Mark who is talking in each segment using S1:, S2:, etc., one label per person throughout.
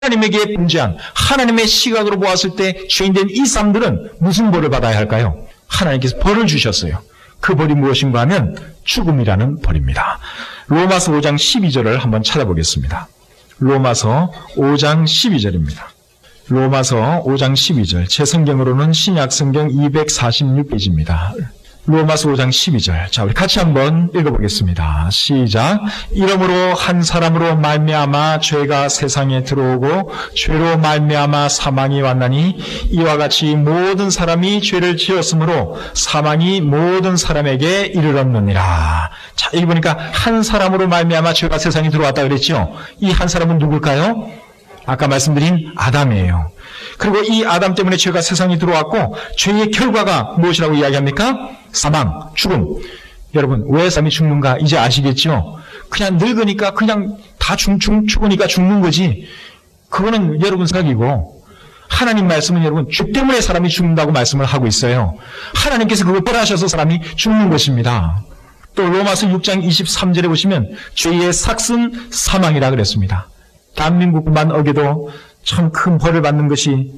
S1: 하나님에게 범죄한 하나님의 시각으로 보았을 때 죄인된 이 사람들은 무슨 벌을 받아야 할까요? 하나님께서 벌을 주셨어요. 그 벌이 무엇인가 하면 죽음이라는 벌입니다. 로마서 5장 12절을 한번 찾아보겠습니다. 로마서 5장 12절입니다. 로마서 5장 12절, 제 성경으로는 신약성경 246페이지입니다. 로마서 5장 12절. 자, 우리 같이 한번 읽어보겠습니다. 시작. 이러므로 한 사람으로 말미암아 죄가 세상에 들어오고 죄로 말미암아 사망이 왔나니 이와 같이 모든 사람이 죄를 지었으므로 사망이 모든 사람에게 이르렀느니라. 자, 여기 보니까 한 사람으로 말미암아 죄가 세상에 들어왔다 그랬죠. 이 한 사람은 누굴까요? 아까 말씀드린 아담이에요. 그리고 이 아담 때문에 죄가 세상에 들어왔고 죄의 결과가 무엇이라고 이야기합니까? 사망, 죽음. 여러분, 왜 사람이 죽는가 이제 아시겠죠? 그냥 늙으니까 그냥 다 죽으니까 죽는 거지. 그거는 여러분 생각이고, 하나님 말씀은 여러분 죄 때문에 사람이 죽는다고 말씀을 하고 있어요. 하나님께서 그걸 벌하셔서 사람이 죽는 것입니다. 또 로마서 6장 23절에 보시면 죄의 삭은 사망이라 그랬습니다. 대한민국만 어겨도 참 큰 벌을 받는 것이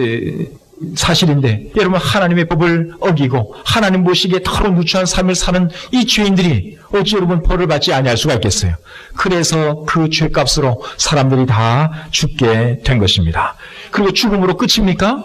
S1: 사실인데, 여러분 하나님의 법을 어기고 하나님 보시기에 털어누추한 삶을 사는 이 죄인들이 어찌 여러분 벌을 받지 아니할 수가 있겠어요. 그래서 그 죄값으로 사람들이 다 죽게 된 것입니다. 그리고 죽음으로 끝입니까?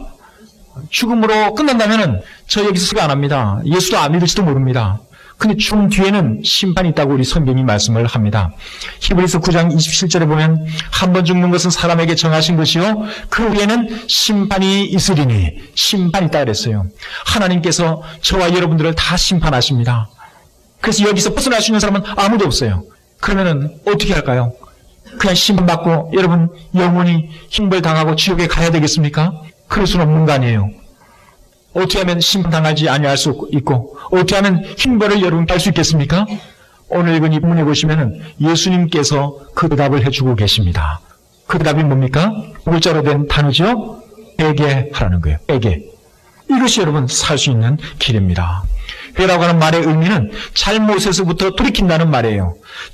S1: 죽음으로 끝난다면은 저 여기서 수가 안 합니다. 예수도 안 믿을지도 모릅니다. 근데 죽음 뒤에는 심판이 있다고 우리 성경이 말씀을 합니다. 히브리서 9장 27절에 보면 한 번 죽는 것은 사람에게 정하신 것이요 그 후에는 심판이 있으리니, 심판이 있다 그랬어요. 하나님께서 저와 여러분들을 다 심판하십니다. 그래서 여기서 벗어날 수 있는 사람은 아무도 없어요. 그러면은 어떻게 할까요? 그냥 심판받고 여러분 영원히 징벌당하고 지옥에 가야 되겠습니까? 그럴 수는 없는 거 아니에요. 어떻게 하면 심판당하지 아니할 수 있고 어떻게 하면 흉벌을 여러분 받을 수 있겠습니까? 오늘 읽은 이 본문에 보시면은 예수님께서 그 대답을 해주고 계십니다. 그 대답이 뭡니까? 물자로 된 단어죠? 회개하라는 거예요. 회개. 이것이 여러분 살 수 있는 길입니다. 회라고 하는 말의 의미는 잘못에서부터 돌이킨다는 말이에요.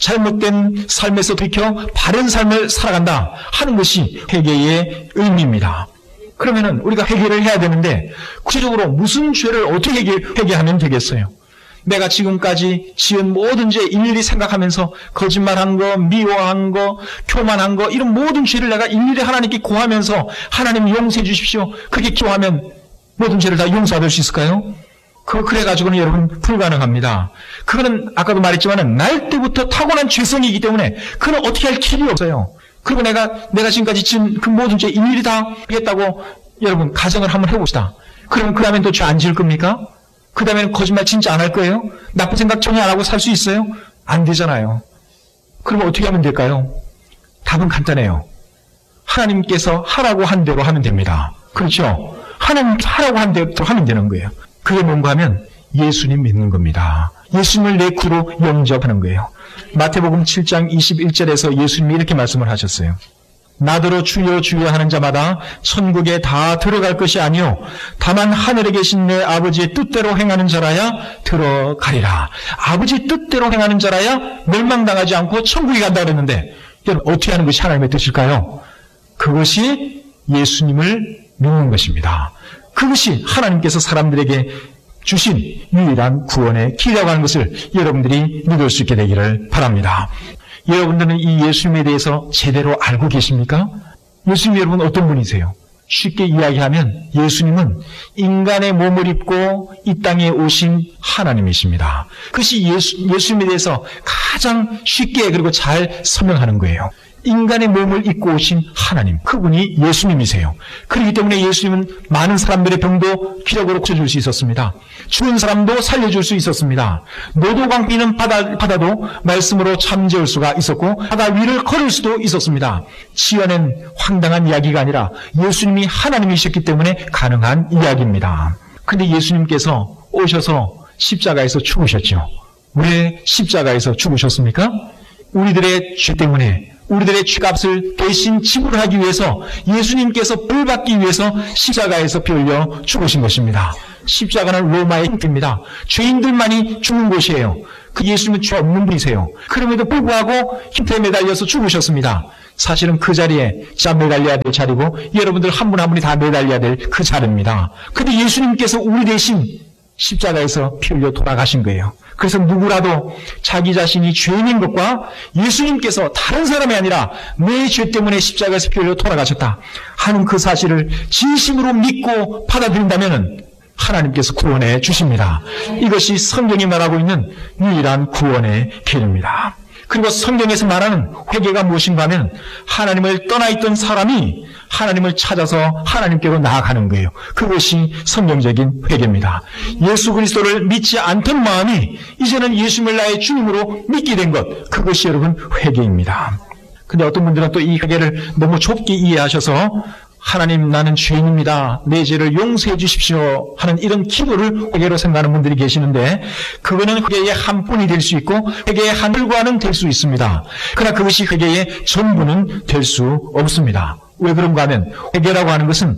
S1: 잘못된 삶에서 돌이켜 바른 삶을 살아간다 하는 것이 회개의 의미입니다. 그러면은 우리가 회개를 해야 되는데 구체적으로 무슨 죄를 어떻게 회개하면 되겠어요? 내가 지금까지 지은 모든 죄 일일이 생각하면서 거짓말한 거, 미워한 거, 교만한 거 이런 모든 죄를 내가 일일이 하나님께 고하면서 하나님 용서해 주십시오. 그렇게 기도하면 모든 죄를 다 용서받을 수 있을까요? 그래가지고는 여러분 불가능합니다. 그거는 아까도 말했지만은 날 때부터 타고난 죄성이기 때문에 그는 어떻게 할 길이 없어요. 그리고 내가 지금까지 지은 그 모든 죄 일일이 다 하겠다고 여러분 가정을 한번 해봅시다. 그러면 그 다음엔 또 죄 안 지을 겁니까? 그 다음에는 거짓말 진짜 안 할 거예요? 나쁜 생각 전혀 안 하고 살 수 있어요? 안 되잖아요. 그러면 어떻게 하면 될까요? 답은 간단해요. 하나님께서 하라고 한 대로 하면 됩니다. 그렇죠? 하나님 하라고 한 대로 하면 되는 거예요. 그게 뭔가 하면 예수님 믿는 겁니다. 예수님을 내 구로 영접하는 거예요. 마태복음 7장 21절에서 예수님이 이렇게 말씀을 하셨어요. 나더러 주여 주여 하는 자마다 천국에 다 들어갈 것이 아니요 다만 하늘에 계신 내 아버지의 뜻대로 행하는 자라야 들어가리라. 아버지의 뜻대로 행하는 자라야 멸망당하지 않고 천국에 간다 그랬는데 여러분 어떻게 하는 것이 하나님의 뜻일까요? 그것이 예수님을 믿는 것입니다. 그것이 하나님께서 사람들에게 주신 유일한 구원의 길이라고 하는 것을 여러분들이 믿을 수 있게 되기를 바랍니다. 여러분들은 이 예수님에 대해서 제대로 알고 계십니까? 예수님 여러분 어떤 분이세요? 쉽게 이야기하면 예수님은 인간의 몸을 입고 이 땅에 오신 하나님이십니다. 그것이 예수님에 대해서 가장 쉽게 그리고 잘 설명하는 거예요. 인간의 몸을 입고 오신 하나님, 그분이 예수님이세요. 그렇기 때문에 예수님은 많은 사람들의 병도 기력으로 고쳐줄 수 있었습니다. 죽은 사람도 살려줄 수 있었습니다. 노도광비는 바다도 말씀으로 잠재울 수가 있었고 바다 위를 걸을 수도 있었습니다. 지어낸 황당한 이야기가 아니라 예수님이 하나님이셨기 때문에 가능한 이야기입니다. 그런데 예수님께서 오셔서 십자가에서 죽으셨죠. 왜 십자가에서 죽으셨습니까? 우리들의 죄 때문에 우리들의 죄값을 대신 지불하기 위해서 예수님께서 벌받기 위해서 십자가에서 피 흘려 죽으신 것입니다. 십자가는 로마의 형태입니다. 죄인들만이 죽는 곳이에요. 그 예수님은 죄 없는 분이세요. 그럼에도 불구하고 힘에 매달려서 죽으셨습니다. 사실은 그 자리에 진짜 매달려야 될 자리고 여러분들 한 분 한 분이 다 매달려야 될 그 자리입니다. 근데 예수님께서 우리 대신 십자가에서 피 흘려 돌아가신 거예요. 그래서 누구라도 자기 자신이 죄인인 것과 예수님께서 다른 사람이 아니라 내 죄 때문에 십자가에서 피 흘려 돌아가셨다 하는 그 사실을 진심으로 믿고 받아들인다면 하나님께서 구원해 주십니다. 이것이 성경이 말하고 있는 유일한 구원의 길입니다. 그리고 성경에서 말하는 회개가 무엇인가 하면 하나님을 떠나 있던 사람이 하나님을 찾아서 하나님께로 나아가는 거예요. 그것이 성경적인 회개입니다. 예수 그리스도를 믿지 않던 마음이 이제는 예수님을 나의 주님으로 믿게 된 것, 그것이 여러분 회개입니다. 근데 어떤 분들은 또 이 회개를 너무 좁게 이해하셔서 하나님 나는 죄인입니다. 내 죄를 용서해 주십시오 하는 이런 기도를 회개로 생각하는 분들이 계시는데 그거는 회개의 한 분이 될 수 있고 회개의 한 결과는 될 수 있습니다. 그러나 그것이 회개의 전부는 될 수 없습니다. 왜 그런가 하면 회개라고 하는 것은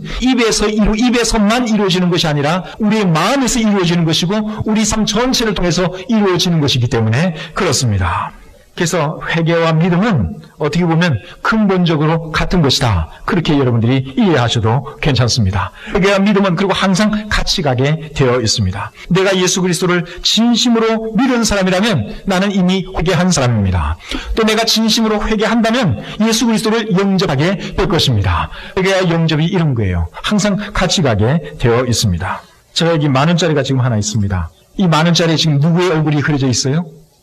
S1: 입에서만 이루어지는 것이 아니라 우리의 마음에서 이루어지는 것이고 우리 삶 전체를 통해서 이루어지는 것이기 때문에 그렇습니다. 그래서 회개와 믿음은 어떻게 보면 근본적으로 같은 것이다. 그렇게 여러분들이 이해하셔도 괜찮습니다. 회개와 믿음은 그리고 항상 같이 가게 되어 있습니다. 내가 예수 그리스도를 진심으로 믿은 사람이라면 나는 이미 회개한 사람입니다. 또 내가 진심으로 회개한다면 예수 그리스도를 영접하게 될 것입니다. 회개와 영접이 이런 거예요. 항상 같이 가게 되어 있습니다. 제가 여기 10,000원짜리가 지금 하나 있습니다. 이 10,000원짜리에 지금 누구의 얼굴이 그려져 있어요?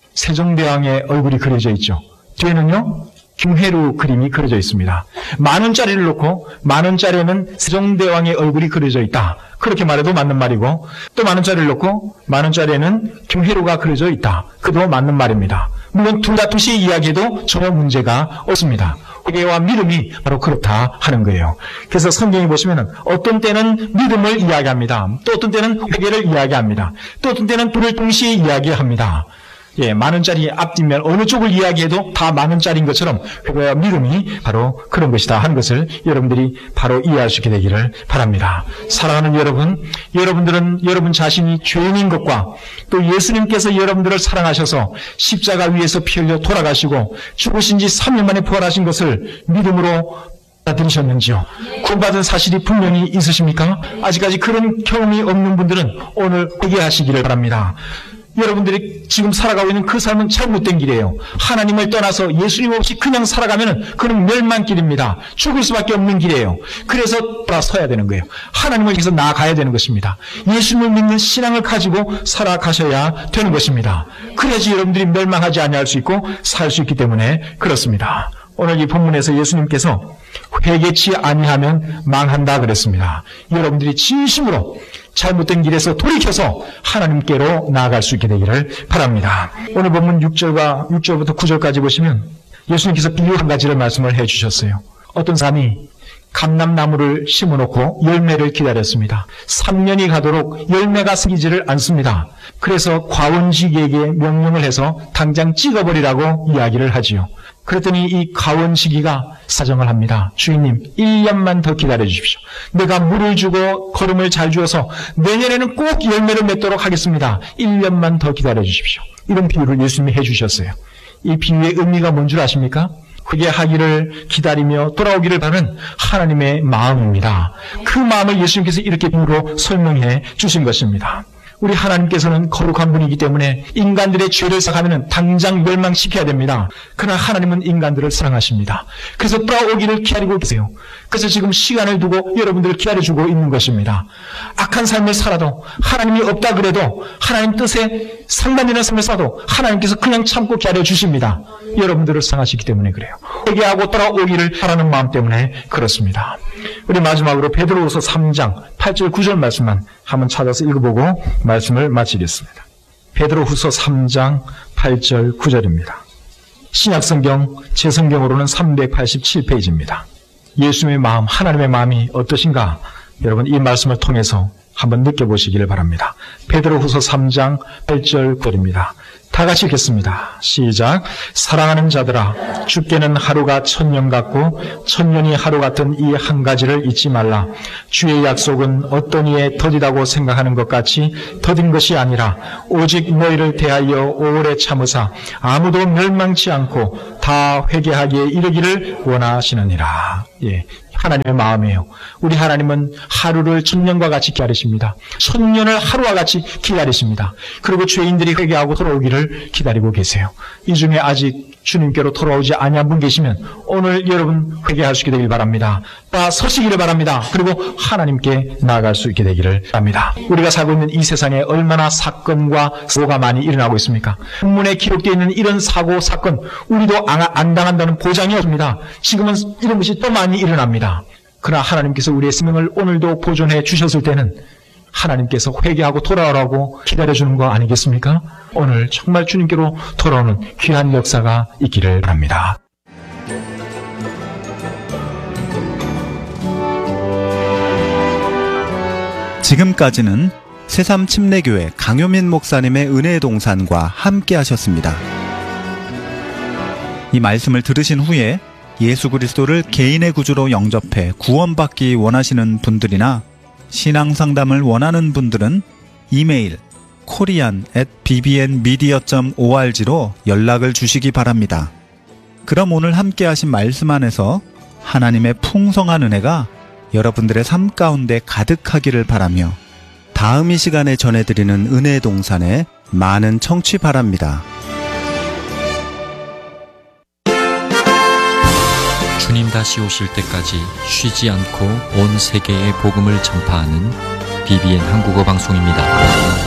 S1: 세종대왕의 얼굴이 그려져 있죠. 뒤에는요, 김회루 그림이 그려져 있습니다. 10,000원짜리를 놓고 10,000원짜리에는 세종대왕의 얼굴이 그려져 있다. 그렇게 말해도 맞는 말이고, 또 10,000원짜리를 놓고 10,000원짜리에는 김회루가 그려져 있다. 그도 맞는 말입니다. 물론 둘 다 뜻이 이야기해도 전혀 문제가 없습니다. 회개와 믿음이 바로 그렇다 하는 거예요. 그래서 성경에 보시면 어떤 때는 믿음을 이야기합니다. 또 어떤 때는 회개를 이야기합니다. 또 어떤 때는 둘을 동시에 이야기합니다. 10,000원짜리 앞뒷면 어느 쪽을 이야기해도 다 10,000원짜리인 것처럼 회개와 믿음이 바로 그런 것이다 하는 것을 여러분들이 바로 이해할 수 있게 되기를 바랍니다. 사랑하는 여러분, 여러분들은 여러분 자신이 죄인인 것과 또 예수님께서 여러분들을 사랑하셔서 십자가 위에서 피 흘려 돌아가시고 죽으신 지 3일 만에 부활하신 것을 믿음으로 받아들이셨는지요? 구원받은 사실이 분명히 있으십니까? 아직까지 그런 경험이 없는 분들은 오늘 회개하시기를 바랍니다. 여러분들이 지금 살아가고 있는 그 삶은 잘못된 길이에요. 하나님을 떠나서 예수님 없이 그냥 살아가면 그는 멸망길입니다. 죽을 수밖에 없는 길이에요. 그래서 돌아서야 되는 거예요. 하나님을 위해서 나아가야 되는 것입니다. 예수님을 믿는 신앙을 가지고 살아가셔야 되는 것입니다. 그래야지 여러분들이 멸망하지 아니할 수 있고 살 수 있기 때문에 그렇습니다. 오늘 이 본문에서 예수님께서 회개치 아니하면 망한다 그랬습니다. 여러분들이 진심으로 잘못된 길에서 돌이켜서 하나님께로 나아갈 수 있게 되기를 바랍니다. 오늘 본문 6절부터 9절까지 보시면 예수님께서 비유 한 가지를 말씀을 해주셨어요. 어떤 사람이 감람나무를 심어놓고 열매를 기다렸습니다. 3년이 가도록 열매가 생기지를 않습니다. 그래서 과원지기에게 명령을 해서 당장 찍어버리라고 이야기를 하지요. 그랬더니 이 과원지기가 사정을 합니다. 주인님, 1년만 더 기다려 주십시오. 내가 물을 주고 거름을 잘 주어서 내년에는 꼭 열매를 맺도록 하겠습니다. 1년만 더 기다려 주십시오. 이런 비유를 예수님이 해주셨어요. 이 비유의 의미가 뭔 줄 아십니까? 회개하기를 기다리며 돌아오기를 바라는 하나님의 마음입니다. 그 마음을 예수님께서 이렇게 비유로 설명해 주신 것입니다. 우리 하나님께서는 거룩한 분이기 때문에 인간들의 죄를 사하면 당장 멸망시켜야 됩니다. 그러나 하나님은 인간들을 사랑하십니다. 그래서 돌아오기를 기다리고 계세요. 그래서 지금 시간을 두고 여러분들을 기다려주고 있는 것입니다. 악한 삶을 살아도 하나님이 없다 그래도 하나님 뜻에 상반되는 삶을 살아도 하나님께서 그냥 참고 기다려주십니다. 여러분들을 사랑하시기 때문에 그래요. 회개하고 돌아오기를 바라는 마음 때문에 그렇습니다. 우리 마지막으로 베드로후서 3장 8절 9절 말씀만 한번 찾아서 읽어보고 말씀을 마치겠습니다. 베드로후서 3장 8절 9절입니다. 신약성경 제 성경으로는 387페이지입니다. 예수님의 마음, 하나님의 마음이 어떠신가 여러분 이 말씀을 통해서 한번 느껴보시기를 바랍니다. 베드로후서 3장 8절 9절입니다. 다 같이 읽겠습니다. 시작. 사랑하는 자들아, 주께는 하루가 1000년 같고 1000년이 하루 같은 이 한 가지를 잊지 말라. 주의 약속은 어떤 이에 더디다고 생각하는 것 같이 더딘 것이 아니라 오직 너희를 대하여 오래 참으사 아무도 멸망치 않고 다 회개하기에 이르기를 원하시느니라. 예. 하나님의 마음이에요. 우리 하나님은 하루를 1000년과 같이 기다리십니다. 1000년을 하루와 같이 기다리십니다. 그리고 죄인들이 회개하고 돌아오기를 기다리고 계세요. 이 중에 아직 주님께로 돌아오지 아니한 분 계시면 오늘 여러분 회개할 수 있게 되길 바랍니다. 다 서시기를 바랍니다. 그리고 하나님께 나아갈 수 있게 되기를 바랍니다. 우리가 살고 있는 이 세상에 얼마나 사건과 사고가 많이 일어나고 있습니까? 본문에 기록되어 있는 이런 사고, 사건 우리도 안 당한다는 보장이 없습니다. 지금은 이런 것이 또 많이 일어납니다. 그러나 하나님께서 우리의 생명을 오늘도 보존해 주셨을 때는 하나님께서 회개하고 돌아오라고 기다려주는 거 아니겠습니까? 오늘 정말 주님께로 돌아오는 귀한 역사가 있기를 바랍니다.
S2: 지금까지는 새삼침례교회 강효민 목사님의 은혜의 동산과 함께 하셨습니다. 이 말씀을 들으신 후에 예수 그리스도를 개인의 구주로 영접해 구원받기 원하시는 분들이나 신앙상담을 원하는 분들은 이메일 korean@bbnmedia.org로 연락을 주시기 바랍니다. 그럼 오늘 함께 하신 말씀 안에서 하나님의 풍성한 은혜가 여러분들의 삶 가운데 가득하기를 바라며 다음 이 시간에 전해드리는 은혜의 동산에 많은 청취 바랍니다.
S3: 주님 다시 오실 때까지 쉬지 않고 온 세계에 복음을 전파하는 BBN 한국어 방송입니다.